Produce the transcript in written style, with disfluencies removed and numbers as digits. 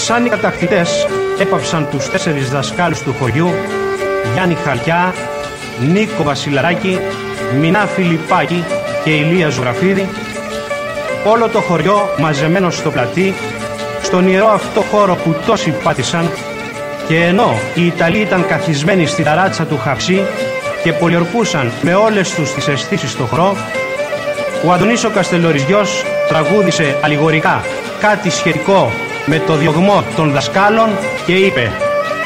σαν οι κατακτητές έπαυσαν τους 4 δασκάλους του χωριού, Γιάννη Χαρκιά, Νίκο Βασιλαράκη, Μινά Φιλιππάκη και Ηλία Ζωγραφίδη, όλο το χωριό μαζεμένο στο πλατή, στον ιερό αυτό χώρο που τόσοι πάτησαν, και ενώ οι Ιταλοί ήταν καθισμένοι στη ταράτσα του Χαψί και πολιορκούσαν με όλες τους τις αισθήσεις στο χορό, ο Αντωνής ο Καστελοριζιός τραγούδισε αλληγορικά κάτι σχετικό με το διωγμό των δασκάλων και είπε: